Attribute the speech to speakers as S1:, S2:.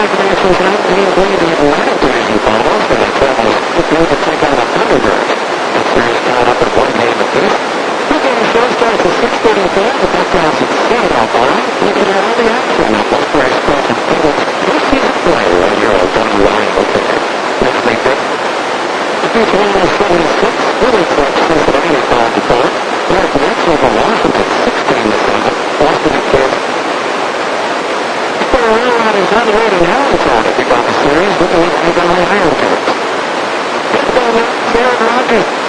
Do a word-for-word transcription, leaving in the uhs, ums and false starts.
S1: National Guard being played in Atlanta Division finals, and the Cardinals prepare to take on the Thunderbirds. The series tied up at one game apiece. Two-game show starts at six thirty-five. The Buckeyes at seven oh five. Look at all the action. The Buckeyes crossing field. This season play right here on W I N K. Next big pick. The Duke one oh seventy-six. Really close Cincinnati five to four. North Knicks over Washington sixteen to seven. Boston at Kansas. Is underrated Harrison to pick up the series with the Alabama Ironhawks. It's going up, Aaron Rodgers.